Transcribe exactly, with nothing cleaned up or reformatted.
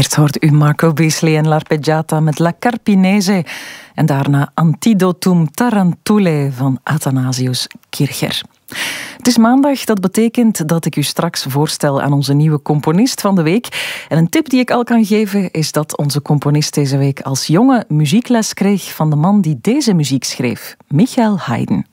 Eerst hoorde u Marco Beasley en L'Arpeggiata met La Carpinese en daarna Antidotum Tarantule van Athanasius Kircher. Het is maandag, dat betekent dat ik u straks voorstel aan onze nieuwe componist van de week. En een tip die ik al kan geven is dat onze componist deze week als jonge muziekles kreeg van de man die deze muziek schreef, Michael Haydn.